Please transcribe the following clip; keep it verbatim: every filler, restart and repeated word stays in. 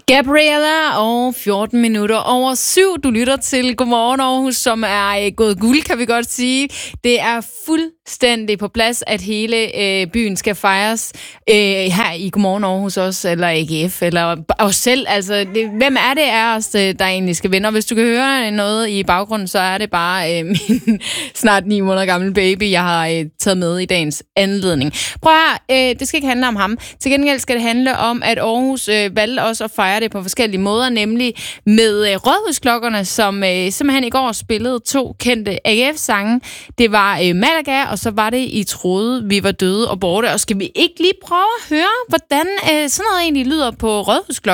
Gabriella og fjorten minutter over syv. Du lytter til Godmorgen Aarhus, som er gået guld, kan vi godt sige. Det er fuldstændig på plads, at hele øh, byen skal fejres øh, her i Godmorgen Aarhus også, eller A G F, eller os selv. Altså, det, hvem er det af os, der egentlig skal vinde? Og hvis du kan høre noget i baggrunden, så er det bare øh, min snart ni måneder gamle baby, jeg har øh, taget med i dagens anledning. Prøv at høre, øh, det skal ikke handle om ham. Til gengæld skal det handle om, at Aarhus øh, valgte også at fejre det på forskellige måder, nemlig med øh, Rådhusklokkerne, som øh, simpelthen i går spillede to kendte A G F-sange. Det var øh, Malaga, og så var det I troede, vi var døde og borte. Og skal vi ikke lige prøve at høre, hvordan øh, sådan noget egentlig lyder på Rådhusklokkerne?